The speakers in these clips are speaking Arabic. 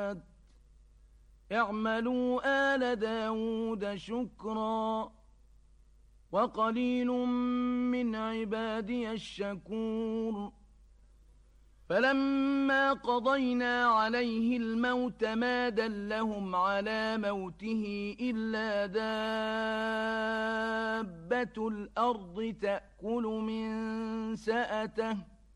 اعملوا آل داود شكرا وقليل من عبادي الشكور فلما قضينا عليه الموت ما دلهم على موته إلا دابة الأرض تأكل من سأته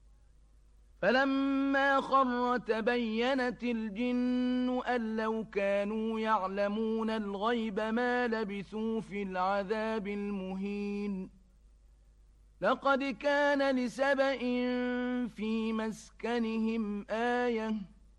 فلما خر تبينت الجن أن لو كانوا يعلمون الغيب ما لبثوا في العذاب المهين لقد كان لسبإ في مسكنهم آية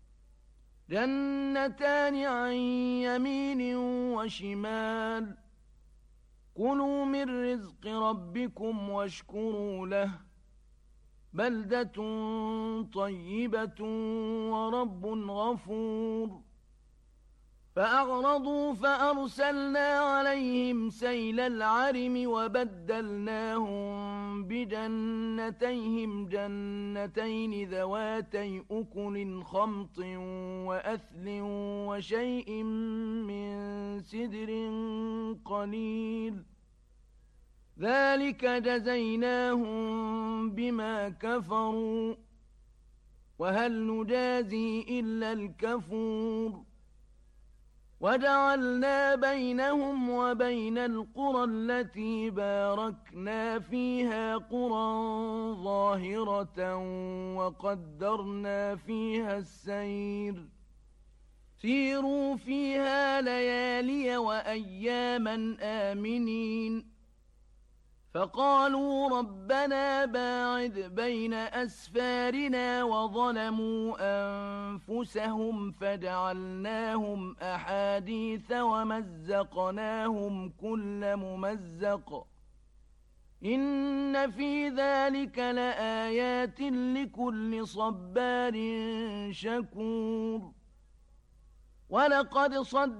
جنتان عن يمين وشمال كلوا من رزق ربكم واشكروا له بلدة طيبة ورب غفور فأعرضوا فأرسلنا عليهم سيل العرم وبدلناهم بجنتيهم جنتين ذواتي أكل خمط وأثل وشيء من سدر قليل ذلك جزيناهم بما كفروا وهل نجازي إلا الكفور وجعلنا بينهم وبين القرى التي باركنا فيها قرى ظاهرة وقدرنا فيها السير سيروا فيها ليالي وأياما آمنين فقالوا ربنا باعد بين أسفارنا وظلموا أنفسهم فجعلناهم أحاديث ومزقناهم كل ممزق إن في ذلك لآيات لكل صبار شكور ولقد